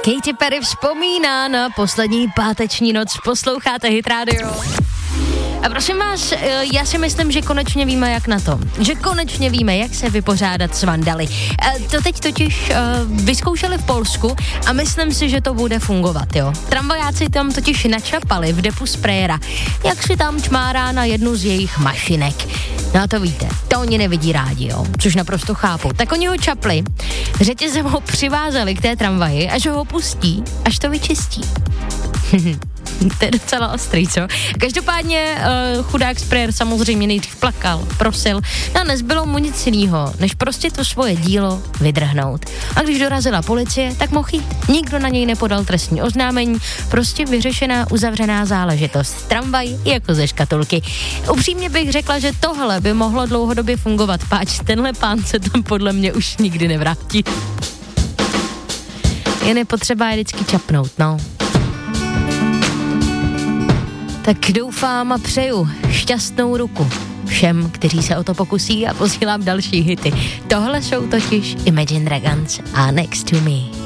Katy Perry vzpomíná na poslední páteční noc, posloucháte Hit Radio. A prosím vás, já si myslím, že konečně víme, jak na to. Že konečně víme, jak se vypořádat s vandaly. To teď totiž vyzkoušeli v Polsku a myslím si, že to bude fungovat, jo. Tramvajáci tam totiž načapali v depu sprayera, jak si tam čmárá na jednu z jejich mašinek. No a to víte, to oni nevidí rádi, jo, což naprosto chápu. Tak oni ho čapli, řetězem ho přivázali k té tramvaji, až ho pustí, až to vyčistí. To je docela ostrý, co? Každopádně chudák sprayer samozřejmě nejdřív plakal, prosil, a nezbylo mu nic jinýho, než prostě to svoje dílo vydrhnout. A když dorazila policie, tak mohl jít. Nikdo na něj nepodal trestní oznámení, prostě vyřešená, uzavřená záležitost. Tramvaj jako ze škatulky. Upřímně bych řekla, že tohle by mohlo dlouhodobě fungovat, páč tenhle pán se tam podle mě už nikdy nevrátí. Jen je potřeba je vždycky čapnout, no. Tak doufám a přeju šťastnou ruku všem, kteří se o to pokusí, a posílám další hity. Tohle jsou totiž Imagine Dragons a Next to Me.